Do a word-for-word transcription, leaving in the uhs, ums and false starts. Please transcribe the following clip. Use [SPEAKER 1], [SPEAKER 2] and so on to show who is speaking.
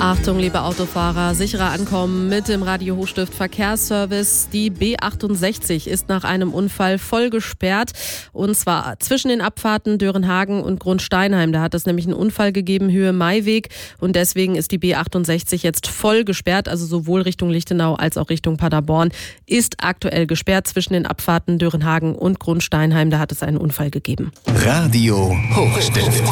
[SPEAKER 1] Achtung, liebe Autofahrer, sicherer ankommen mit dem Radio Hochstift Verkehrsservice. Die B achtundsechzig ist nach einem Unfall voll gesperrt, und zwar zwischen den Abfahrten Dörenhagen und Grundsteinheim. Da hat es nämlich einen Unfall gegeben, Höhe Maiweg, und deswegen ist die B achtundsechzig jetzt voll gesperrt, also sowohl Richtung Lichtenau als auch Richtung Paderborn ist aktuell gesperrt zwischen den Abfahrten Dörenhagen und Grundsteinheim. Da hat es einen Unfall gegeben.
[SPEAKER 2] Radio Hochstift.